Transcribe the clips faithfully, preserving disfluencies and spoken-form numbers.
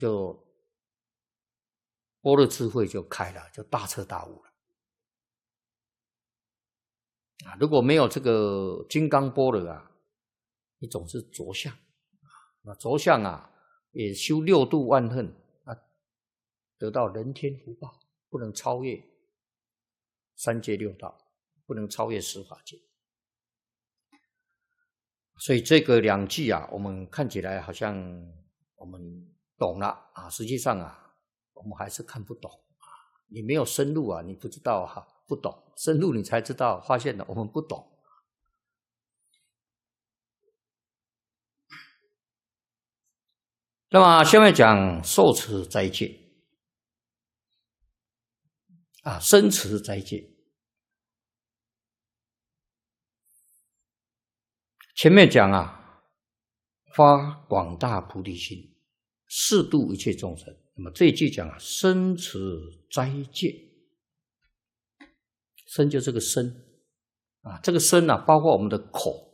就般若智慧就开了，就大彻大悟了。啊，如果没有这个金刚般若啊，你总是着相。那着相啊，也修六度万恨啊，得到人天福报，不能超越三界六道，不能超越十法界。所以这个两句啊，我们看起来好像我们懂了啊，实际上啊，我们还是看不懂啊。你没有深入啊，你不知道哈、啊，不懂，深入你才知道，发现了我们不懂。那么下面讲受持斋戒啊，身持斋戒。前面讲啊，发广大菩提心，誓度一切众生。那么这一句讲啊，身持斋戒，身就这个身啊，这个身啊，包括我们的口。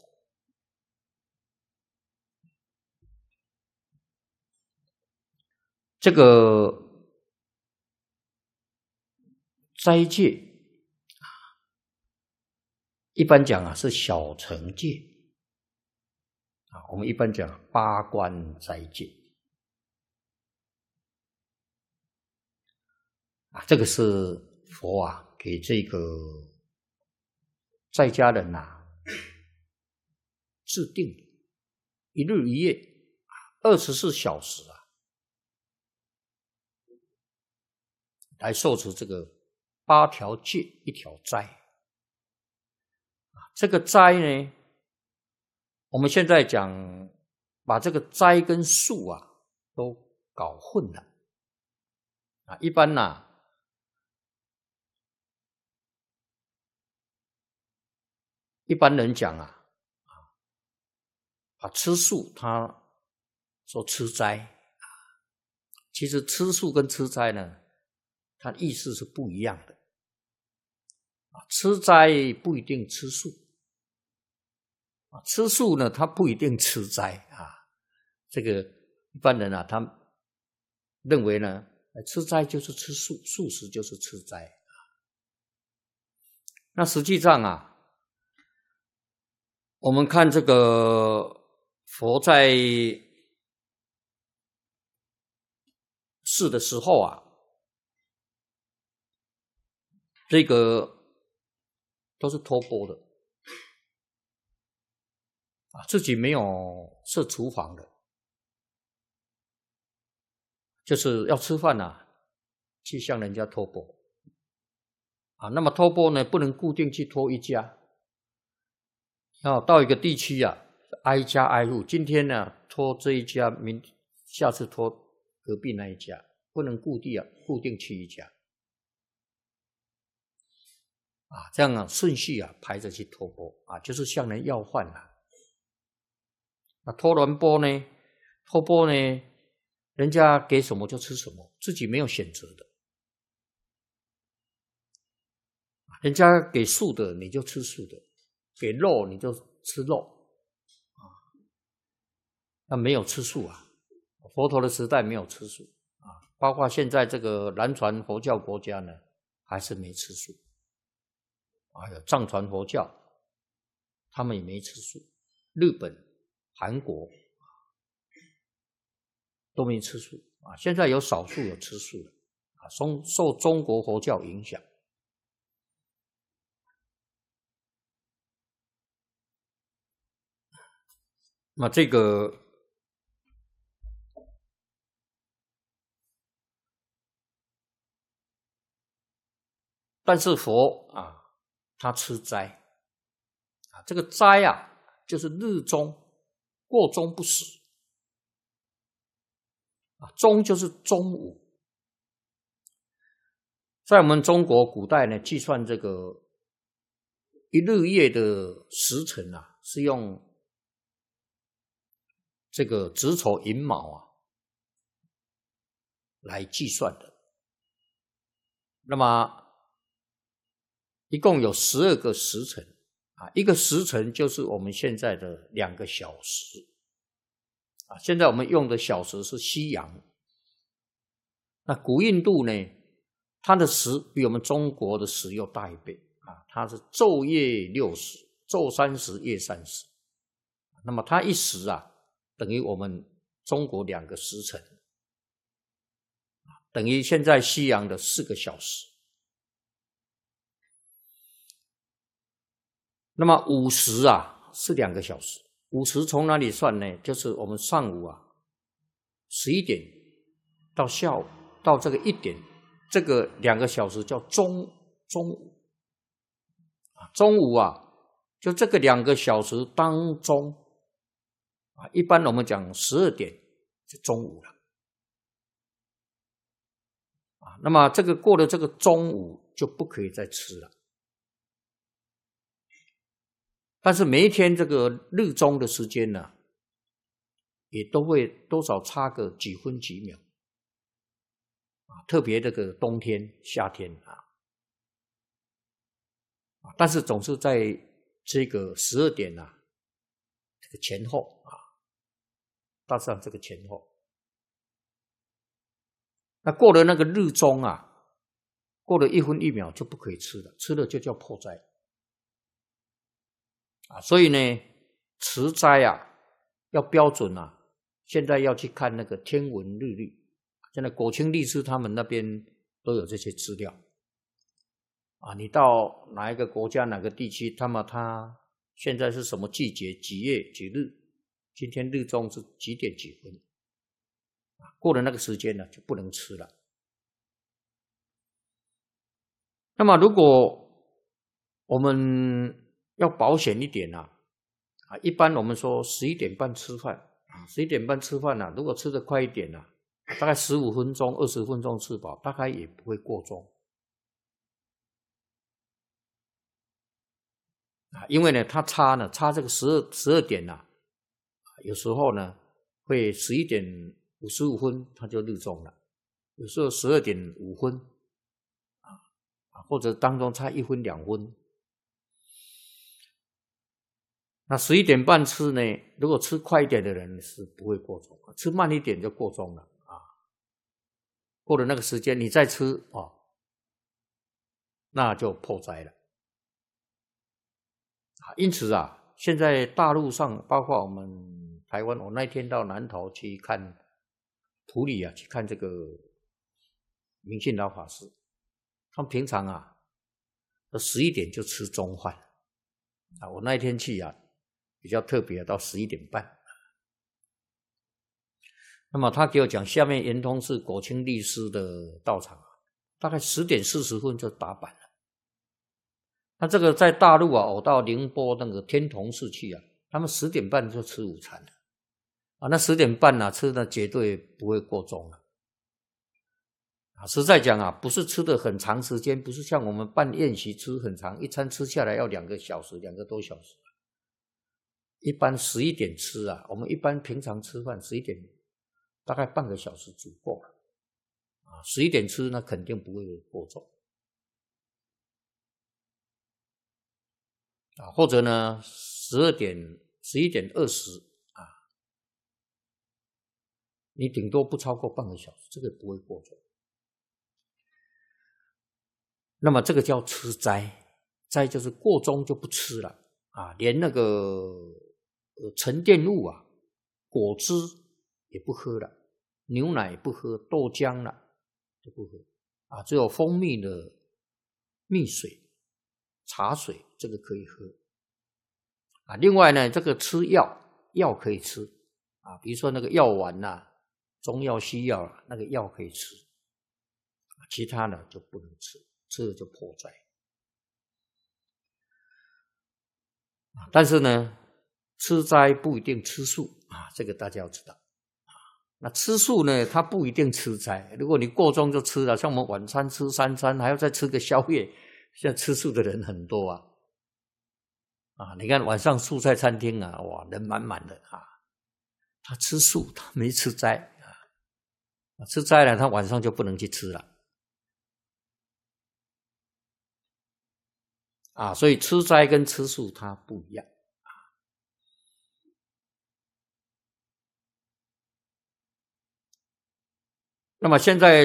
这个斋戒一般讲啊是小乘戒啊，我们一般讲八关斋戒啊，这个是佛啊给这个在家人啊制定的，一日一夜，二十四小时啊，来受持这个八条戒一条斋。这个斋呢，我们现在讲把这个斋跟素啊都搞混了啊。一般呐、啊，一般人讲啊，啊吃素他说吃斋，其实吃素跟吃斋呢，它意思是不一样的。啊，吃斋不一定吃素。吃素呢，他不一定吃斋啊。这个一般人啊，他认为呢，吃斋就是吃素，素食就是吃斋啊。那实际上啊，我们看这个佛在世的时候啊，这个都是托钵的。自己没有设厨房的，就是要吃饭啊，去向人家托钵啊。那么托钵呢，不能固定去托一家，要到一个地区啊，挨家挨户。今天呢，托这一家，明下次托隔壁那一家，不能固定啊，固定去一家啊。这样啊，顺序啊排着去托钵啊，就是向人要饭啊。那托完钵呢？托钵呢？人家给什么就吃什么，自己没有选择的。人家给素的你就吃素的，给肉你就吃肉啊。那没有吃素啊，佛陀的时代没有吃素啊，包括现在这个南传佛教国家呢，还是没吃素。还有藏传佛教，他们也没吃素。日本、韩国都没吃素啊，现在有少数有吃素的啊，受受中国佛教影响。那这个但是佛啊，他吃斋啊，这个斋啊，就是日中过中不死啊，中就是中午。在我们中国古代呢，计算这个一日夜的时辰啊，是用这个子丑寅卯啊来计算的。那么一共有十二个时辰啊，一个时辰就是我们现在的两个小时啊。现在我们用的小时是西洋那古印度呢，它的时比我们中国的时又大一倍啊，它是昼夜六时，昼三十，夜三十。那么它一时啊，等于我们中国两个时辰，等于现在西洋的四个小时。那么午时啊是两个小时，午时从哪里算呢？就是我们上午啊十一点到下午到这个一点，这个两个小时叫中中午啊，中午啊就这个两个小时当中啊，一般我们讲十二点就中午了啊。那么这个过了这个中午就不可以再吃了。但是每一天这个日中的时间呢，也都会多少差个几分几秒啊，特别这个冬天、夏天啊，但是总是在这个十二点啊，这个前后啊，大致上这个前后。那过了那个日中啊，过了一分一秒就不可以吃了，吃了就叫破斋。啊，所以呢，持斋啊要标准啊，现在要去看那个天文日历，现在果清律师他们那边都有这些资料啊。你到哪一个国家哪个地区，他们他现在是什么季节几月几日，今天日中是几点几分啊？过了那个时间呢，就不能吃了。那么如果我们要保险一点啊，啊，一般我们说十一点半吃饭啊，十一点半吃饭啊，如果吃得快一点啊，大概十五分钟、二十分钟吃饱，大概也不会过重啊，因为呢，它差呢，差这个十二十二点啊，有时候呢会十一点五十五分它就日中了，有时候十二点五分啊，或者当中差一分两分。那十一点半吃呢，如果吃快一点的人是不会过重，吃慢一点就过重了啊。过了那个时间你再吃哦，那就破斋了啊。因此啊，现在大陆上包括我们台湾，我那天到南投去看埔里啊，去看这个明信老法师，他们平常啊十一点就吃中饭啊，我那一天去啊比较特别，到十一点半。那么他给我讲，下面圆通是果清律师的道场，大概十点四十分就打板了。那这个在大陆啊，我到宁波那个天童寺去啊，他们十点半就吃午餐了啊，那十点半啊吃的绝对不会过重了啊。实在讲啊，不是吃的很长时间，不是像我们办宴席吃很长，一餐吃下来要两个小时，两个多小时。一般十一点吃啊，我们一般平常吃饭十一点大概半个小时足够了啊。十一点吃那肯定不会过重啊，或者呢十二点十一点二十啊，你顶多不超过半个小时，这个不会过重。那么这个叫吃斋，斋就是过中就不吃了啊，连那个呃沉淀物啊，果汁也不喝了，牛奶也不喝，豆浆了都不喝啊，只有蜂蜜的蜜水、茶水这个可以喝啊。另外呢，这个吃药，药可以吃啊，比如说那个药丸呐、啊，中药、西药啊，那个药可以吃，其他的就不能吃，吃了就破斋。但是呢，吃斋不一定吃素啊，这个大家要知道啊。那吃素呢，它不一定吃斋。如果你过重就吃了，像我们晚餐吃三餐，还要再吃个宵夜，现在吃素的人很多啊。啊，你看晚上素菜餐厅啊，哇，人满满的啊。他吃素，他没吃斋啊。吃斋了，他晚上就不能去吃了。啊，所以吃斋跟吃素它不一样啊。那么现在